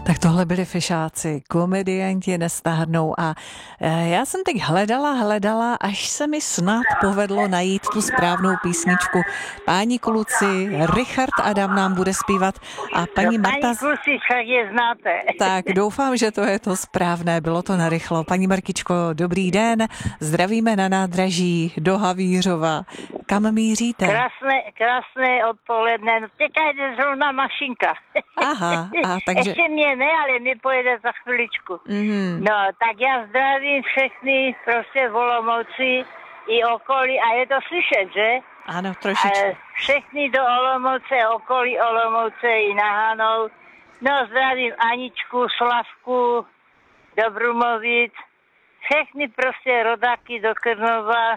Tak tohle byli Fišáci, komedianti nestárnou a já jsem teď hledala, až se mi snad povedlo najít tu správnou písničku. Páni kluci, Richard Adam nám bude zpívat a paní Marta... Páni kluci, však je znáte. Tak doufám, že to je to správné, bylo to narychlo. Paní Markičko, dobrý den, zdravíme na nádraží do Havířova. Kam míříte? Krásné odpoledne, no teďka jde zrovna mašinka. Aha, takže... Ještě mě ne, ale mi pojede za chviličku. Mm-hmm. No, tak já zdravím všechny prostě v Olomouci i okolí, a je to slyšet, že? Ano, trošičku. Všechny do Olomouce, okolí Olomouce i na Hanou. No, zdravím Aničku, Slavku, do Brumovic, všechny prostě rodáky do Krnova,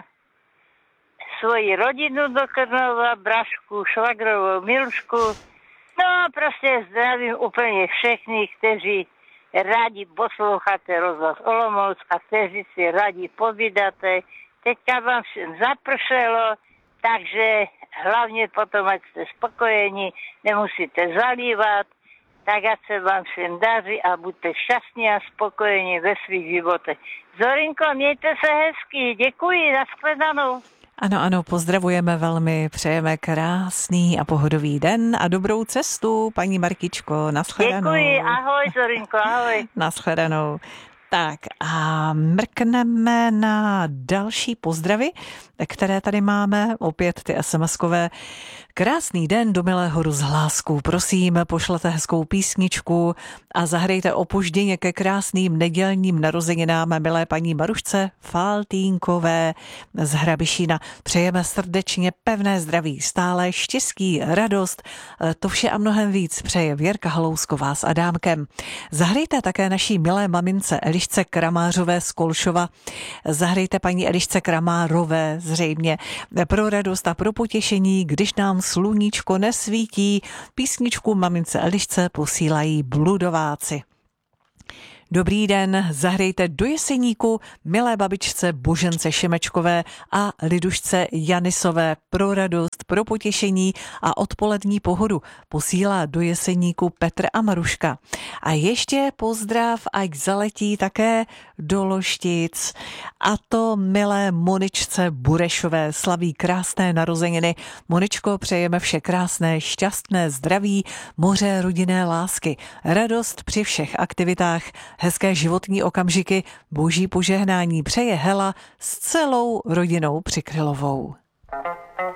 svoji rodinu do Krnova, Brašku, Švagrovou, Milušku. No, prostě zdravím úplně všechny, kteří rádi posloucháte rozhlas Olomouc a kteří si rádi povídáte. Teďka vám všem zapršelo, takže hlavně potom, ať jste spokojení, nemusíte zalívat, tak ať se vám všem daří a buďte šťastní a spokojení ve svých životech. Zorinko, mějte se hezky, děkuji, nashledanou. Ano, pozdravujeme velmi, přejeme krásný a pohodový den a dobrou cestu, paní Markičko, nashledanou. Děkuji, ahoj Zorinko, ahoj. Nashledanou. Tak a mrkneme na další pozdravy, které tady máme, opět ty SMS-kové. Krásný den do milého rozhlásku. Prosím, pošlete hezkou písničku a zahrajte opožděně ke krásným nedělním narozeninám milé paní Marušce Faltýnkové z Hrabišína. Přejeme srdečně pevné zdraví, stále štěstí, radost. To vše a mnohem víc přeje Věrka Halousková s Adámkem. Zahrajte také naší milé mamince Elišce Kramářové z Kolšova. Zahrajte paní Elišce Kramárové zřejmě pro radost a pro potěšení, když nám sluníčko nesvítí. Písničku mamince Elišce posílají Bludováci. Dobrý den, zahrajte do Jeseníku milé babičce Božence Šimečkové a Lidušce Janisové pro radost, pro potěšení a odpolední pohodu. Posílá do Jeseníku Petr a Maruška. A ještě pozdrav, ať zaletí také do Loštic. A to milé Moničce Burešové, slaví krásné narozeniny. Moničko, přejeme vše krásné, šťastné zdraví, moře rodinné lásky, radost při všech aktivitách, hezké životní okamžiky, boží požehnání přeje Hela s celou rodinou Přikrylovou.